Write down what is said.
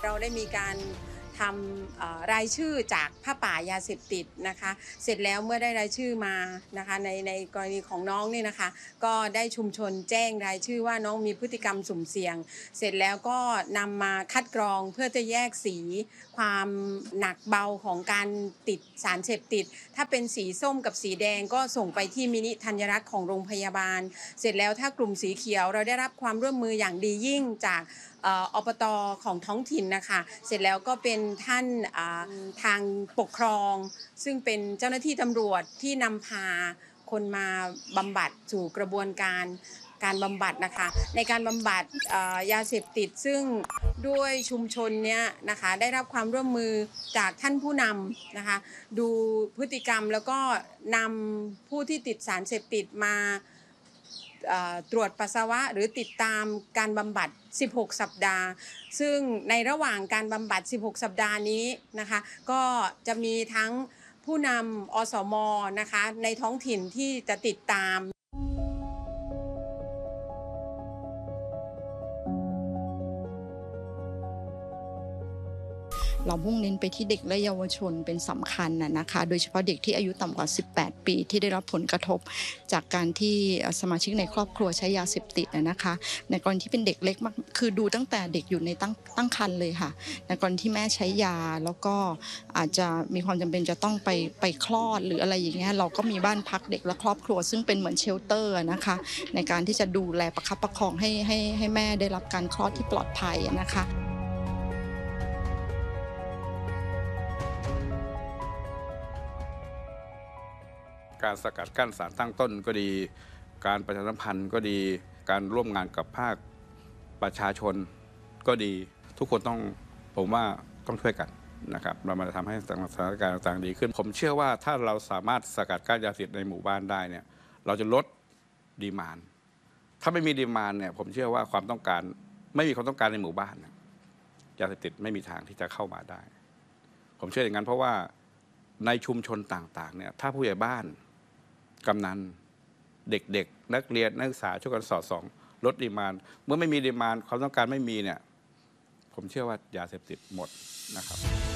เราได้มีการทำรายชื่อจากผ้าป่ายาเสพติดนะคะเสร็จแล้วเมื่อได้รายชื่อมานะคะในกรณีของน้องนี่นะคะก็ได้ชุมชนแจ้งรายชื่อว่าน้องมีพฤติกรรมสุ่มเสี่ยงเสร็จแล้วก็นำมาคัดกรองเพื่อจะแยกสีความหนักเบาของการติดสารเสพติดถ้าเป็นสีส้มกับสีแดงก็ส่งไปที่มินิธัญรักษ์ของโรงพยาบาลเสร็จแล้วถ้ากลุ่มสีเขียวเราได้รับความร่วมมืออย่างดียิ่งจากอบต.ของท้องถิ่นนะคะเสร็จแล้วก็เป็นท่านทางปกครองซึ่งเป็นเจ้าหน้าที่ตำรวจที่นำพาคนมาบำบัดสู่กระบวนการบำบัดนะคะในการบำบัดยาเสพติดซึ่งด้วยชุมชนเนี้ยนะคะได้รับความร่วมมือจากท่านผู้นำนะคะดูพฤติกรรมแล้วก็นำผู้ที่ติดสารเสพติดมาตรวจปัสสาวะหรือติดตามการบำบัด16 สัปดาห์ซึ่งในระหว่างการบำบัด16 สัปดาห์นี้นะคะก็จะมีทั้งผู้นำอสม.นะคะในท้องถิ่นที่จะติดตามเรามุ่งเน้นไปที่เด็กและเยาวชนเป็นสำคัญนะคะโดยเฉพาะเด็กที่อายุต่ำกว่า 18 ปีที่ได้รับผลกระทบจากการที่สมาชิกในครอบครัวใช้ยาเสพติดนะคะในกรณีที่เป็นเด็กเล็กมากคือดูตั้งแต่เด็กอยู่ในตั้งครรภ์เลยค่ะในกรณีที่แม่ใช้ยาแล้วก็อาจจะมีความจำเป็นจะต้องไปคลอดหรืออะไรอย่างเงี้ยเราก็มีบ้านพักเด็กและครอบครัวซึ่งเป็นเหมือนเชลเตอร์นะคะในการที่จะดูแลประคับประคองให้แม่ได้รับการคลอดที่ปลอดภัยนะคะการสกัดกั้นสารตั้งต้นก็ดีการประชาสัมพันธ์ก็ดีการร่วมงานกับภาคประชาชนก็ดีทุกคนผมว่าต้องช่วยกันนะครับเรามาทำให้สถานการณ์ต่างๆดีขึ้นผมเชื่อว่าถ้าเราสามารถสกัดกั้นยาเสพติดในหมู่บ้านได้เนี่ยเราจะลดดีมานด์ถ้าไม่มีดีมานด์เนี่ยผมเชื่อว่าไม่มีความต้องการในหมู่บ้านยาเสพติดไม่มีทางที่จะเข้ามาได้ผมเชื่ออย่างนั้นเพราะว่าในชุมชนต่างๆเนี่ยถ้าผู้ใหญ่บ้านกำนันเด็กๆนักเรียนนักศึกษาช่วยกันสอดส่องลดดีมานด์เมื่อไม่มีดีมานด์ความต้องการไม่มีเนี่ยผมเชื่อว่ายาเสพติดหมดนะครับ